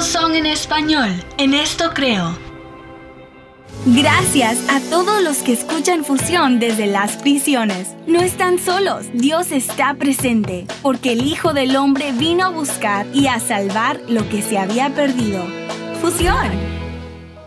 todos son en español. En esto creo. Gracias a todos los que escuchan Fusión desde las prisiones. No están solos, Dios está presente, porque el Hijo del Hombre vino a buscar y a salvar lo que se había perdido. Fusión.